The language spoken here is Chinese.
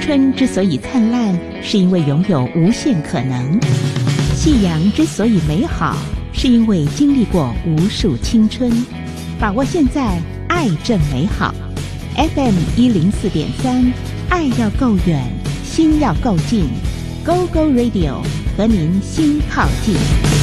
春之所以灿烂，是因为拥有无限可能；夕阳之所以美好，是因为经历过无数青春。把握现在，爱正美好。FM 104.3，爱要够远，心要够近。Go Go Radio 和您心靠近。